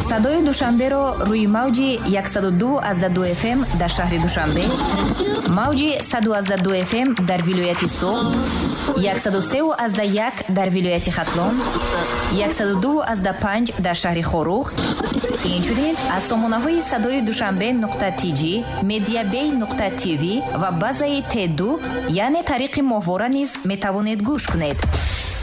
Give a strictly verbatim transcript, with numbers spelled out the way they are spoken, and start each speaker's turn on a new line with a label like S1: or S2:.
S1: садои душанберо рӯи мавҷи сад ду азда ду эф эм дар шаҳри Душанбе, мавҷи сад азда ду эф эм дар вилояти Суғд, сад и се азда як дар вилояти Хатлон, сад и ду азда панҷ дар шаҳри Хорух. Инчунин аз сомонаҳои садои душанбе нуқта ти ҷи, медиабей нуқта ти ви ва базаи Т ду, яъне тариқи моҳвора низ метавонед гӯш кунед.